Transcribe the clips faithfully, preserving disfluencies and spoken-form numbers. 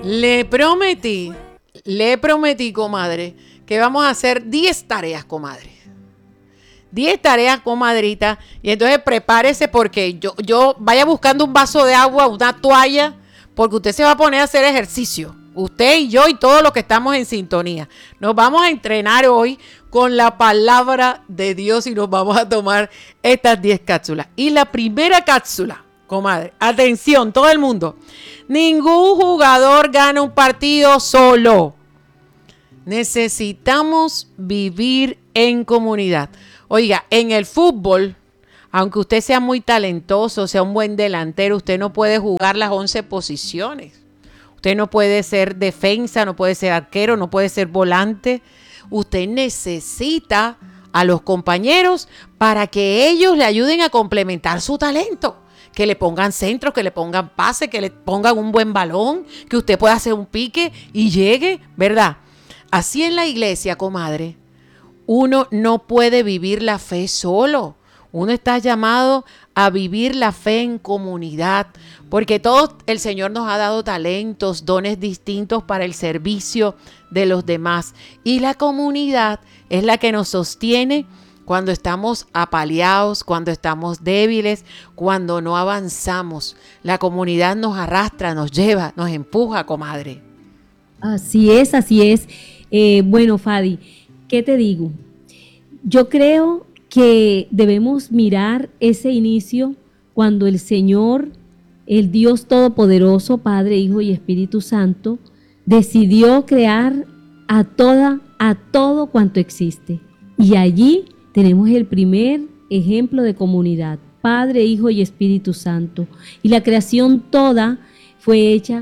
Le prometí, le prometí, comadre, que vamos a hacer diez tareas, comadre. diez tareas, comadrita. Y entonces prepárese porque yo, yo vaya buscando un vaso de agua, una toalla, porque usted se va a poner a hacer ejercicio. Usted y yo y todos los que estamos en sintonía. Nos vamos a entrenar hoy con la palabra de Dios y nos vamos a tomar estas diez cápsulas. Y la primera cápsula, comadre, atención, todo el mundo. Ningún jugador gana un partido solo. Necesitamos vivir en comunidad. Oiga, en el fútbol, aunque usted sea muy talentoso, sea un buen delantero, usted no puede jugar las once posiciones. Usted no puede ser defensa, no puede ser arquero, no puede ser volante. Usted necesita a los compañeros para que ellos le ayuden a complementar su talento. Que le pongan centros, que le pongan pase, que le pongan un buen balón, que usted pueda hacer un pique y llegue, ¿verdad? Así en la iglesia, comadre, uno no puede vivir la fe solo. Uno está llamado a vivir la fe en comunidad, porque todos el Señor nos ha dado talentos, dones distintos para el servicio de los demás. Y la comunidad es la que nos sostiene cuando estamos apaleados, cuando estamos débiles, cuando no avanzamos. La comunidad nos arrastra, nos lleva, nos empuja, comadre. Así es, así es. Eh, bueno, Fadi, ¿qué te digo? Yo creo que debemos mirar ese inicio cuando el Señor, el Dios Todopoderoso, Padre, Hijo y Espíritu Santo, decidió crear a toda, a todo cuanto existe. Y allí tenemos el primer ejemplo de comunidad, Padre, Hijo y Espíritu Santo. Y la creación toda fue hecha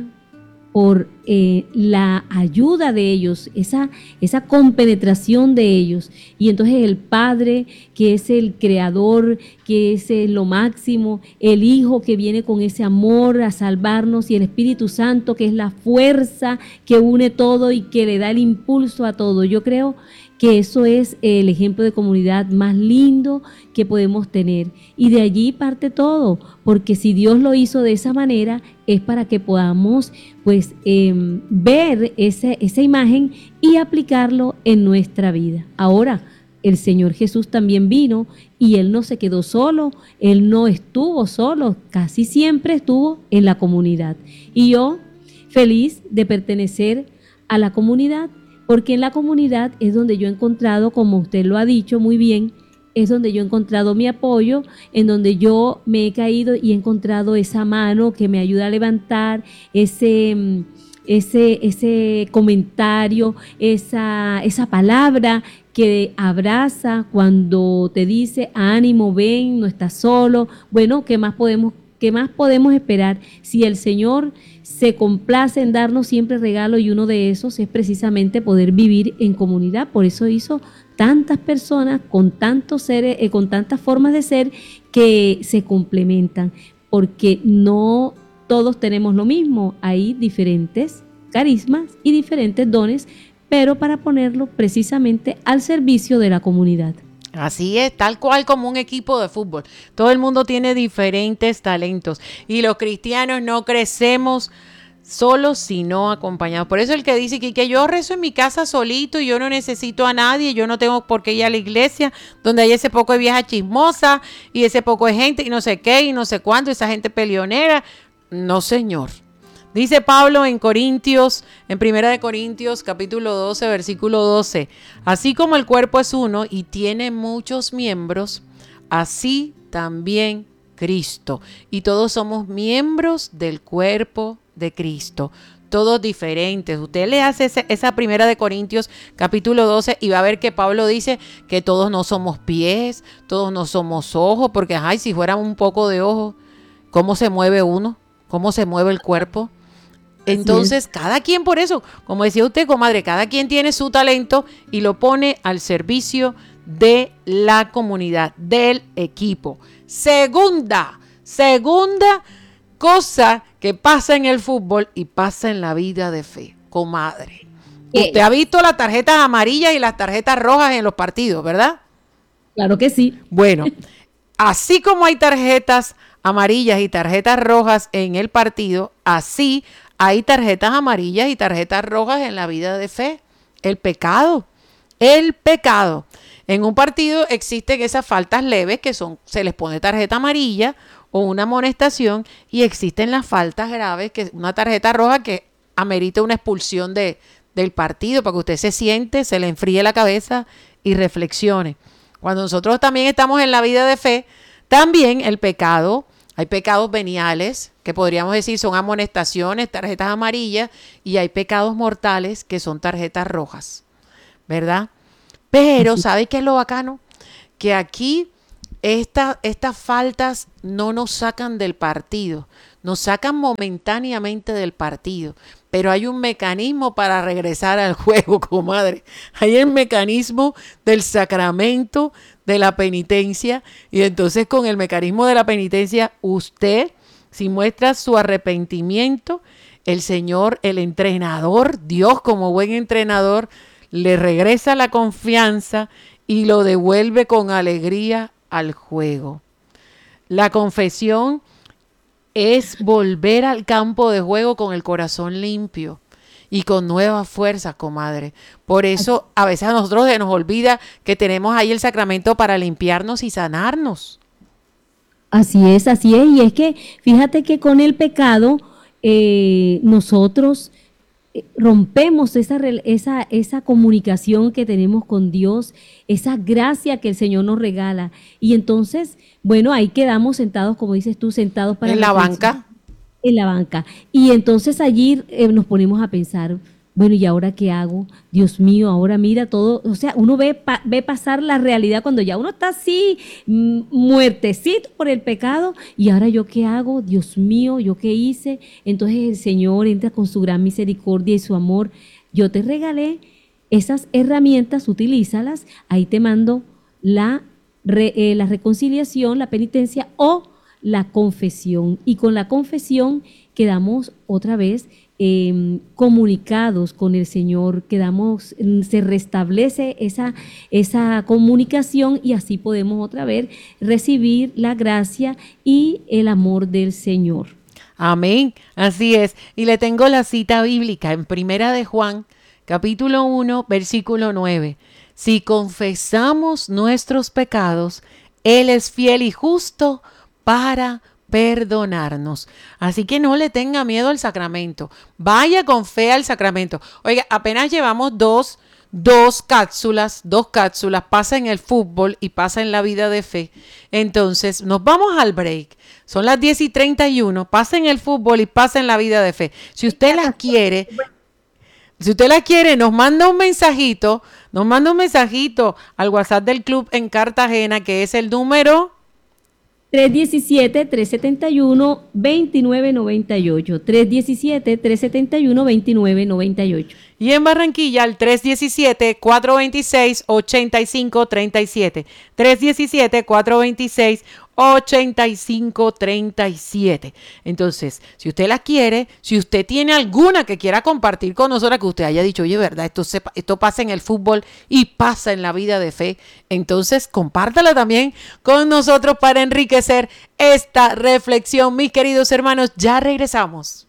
por eh, la ayuda de ellos, esa, esa compenetración de ellos. Y entonces el Padre, que es el creador, que es eh, lo máximo, el Hijo que viene con ese amor a salvarnos, y el Espíritu Santo, que es la fuerza que une todo y que le da el impulso a todo. Yo creo que eso es el ejemplo de comunidad más lindo que podemos tener. Y de allí parte todo, porque si Dios lo hizo de esa manera, es para que podamos pues eh, ver ese, esa imagen y aplicarlo en nuestra vida. Ahora, el Señor Jesús también vino y Él no se quedó solo, Él no estuvo solo, casi siempre estuvo en la comunidad. Y yo, feliz de pertenecer a la comunidad, porque en la comunidad es donde yo he encontrado, como usted lo ha dicho muy bien, es donde yo he encontrado mi apoyo, en donde yo me he caído y he encontrado esa mano que me ayuda a levantar, ese, ese, ese comentario, esa, esa palabra que abraza cuando te dice, ánimo, ven, no estás solo. Bueno, ¿qué más podemos ¿Qué más podemos esperar si el Señor se complace en darnos siempre regalos, y uno de esos es precisamente poder vivir en comunidad? Por eso hizo tantas personas con tantos seres, eh, con tantas formas de ser que se complementan, porque no todos tenemos lo mismo, hay diferentes carismas y diferentes dones, pero para ponerlo precisamente al servicio de la comunidad. Así es, tal cual como un equipo de fútbol. Todo el mundo tiene diferentes talentos y los cristianos no crecemos solos sino acompañados. Por eso el que dice que, que yo rezo en mi casa solito y yo no necesito a nadie, yo no tengo por qué ir a la iglesia donde hay ese poco de vieja chismosa y ese poco de gente y no sé qué y no sé cuánto, esa gente peleonera. No, señor. Dice Pablo en Corintios, en Primera de Corintios, capítulo doce, versículo doce, así como el cuerpo es uno y tiene muchos miembros, así también Cristo. Y todos somos miembros del cuerpo de Cristo, todos diferentes. Usted le hace ese, esa Primera de Corintios, capítulo doce, y va a ver que Pablo dice que todos no somos pies, todos no somos ojos, porque ay, si fuera un poco de ojo, ¿cómo se mueve uno? ¿Cómo se mueve el cuerpo? Entonces, cada quien, por eso, como decía usted, comadre, cada quien tiene su talento y lo pone al servicio de la comunidad, del equipo. Segunda, segunda cosa que pasa en el fútbol y pasa en la vida de fe, comadre. Usted ha visto las tarjetas amarillas y las tarjetas rojas en los partidos, ¿verdad? Claro que sí. Bueno, así como hay tarjetas amarillas y tarjetas rojas en el partido, así hay tarjetas amarillas y tarjetas rojas en la vida de fe. El pecado, el pecado. En un partido existen esas faltas leves que son, se les pone tarjeta amarilla o una amonestación, y existen las faltas graves, que es una tarjeta roja que amerita una expulsión de, del partido para que usted se siente, se le enfríe la cabeza y reflexione. Cuando nosotros también estamos en la vida de fe, también el pecado, hay pecados veniales que podríamos decir son amonestaciones, tarjetas amarillas, y hay pecados mortales que son tarjetas rojas, ¿verdad? Pero ¿sabe qué es lo bacano? Que aquí esta, estas faltas no nos sacan del partido, nos sacan momentáneamente del partido, pero hay un mecanismo para regresar al juego, comadre. Hay el mecanismo del sacramento de la penitencia, y entonces con el mecanismo de la penitencia, usted, si muestra su arrepentimiento, el Señor, el entrenador, Dios como buen entrenador, le regresa la confianza y lo devuelve con alegría al juego. La confesión es volver al campo de juego con el corazón limpio y con nuevas fuerzas, comadre. Por eso a veces a nosotros se nos olvida que tenemos ahí el sacramento para limpiarnos y sanarnos. Así es, así es. Y es que fíjate que con el pecado eh, nosotros rompemos esa, esa, esa comunicación que tenemos con Dios, esa gracia que el Señor nos regala. Y entonces, bueno, ahí quedamos sentados, como dices tú, sentados para... ¿En la banca? En la banca. Y entonces allí eh, nos ponemos a pensar, bueno, ¿y ahora qué hago? Dios mío, ahora mira todo. O sea, uno ve, pa, ve pasar la realidad cuando ya uno está así, muertecito por el pecado. ¿Y ahora yo qué hago? Dios mío, ¿yo qué hice? Entonces el Señor entra con su gran misericordia y su amor. Yo te regalé esas herramientas, utilízalas. Ahí te mando la, re, eh, la reconciliación, la penitencia o la confesión. Y con la confesión quedamos otra vez Eh, comunicados con el Señor, quedamos, se restablece esa, esa comunicación, y así podemos otra vez recibir la gracia y el amor del Señor. Amén, así es. Y le tengo la cita bíblica en Primera de Juan, capítulo uno, versículo nueve. Si confesamos nuestros pecados, Él es fiel y justo para perdonarnos. Así que no le tenga miedo al sacramento. Vaya con fe al sacramento. Oiga, apenas llevamos dos, dos cápsulas, dos cápsulas, pasa en el fútbol y pasa en la vida de fe. Entonces, nos vamos al break. Son las diez y treinta y uno, pasa en el fútbol y pasa en la vida de fe. Si usted la quiere, si usted la quiere, nos manda un mensajito, nos manda un mensajito al WhatsApp del club en Cartagena, que es el número tres diecisiete, tres setenta y uno, veintinueve noventa y ocho. tres diecisiete, tres setenta y uno, veintinueve noventa y ocho. Y en Barranquilla el tres diecisiete, cuatro veintiséis, ochenta y cinco treinta y siete. tres diecisiete, cuatro veintiséis, ochenta y cinco treinta y siete. Entonces, si usted la quiere, si usted tiene alguna que quiera compartir con nosotros, que usted haya dicho, oye, verdad, esto, se, esto pasa en el fútbol y pasa en la vida de fe, entonces compártala también con nosotros para enriquecer esta reflexión. Mis queridos hermanos, ya regresamos.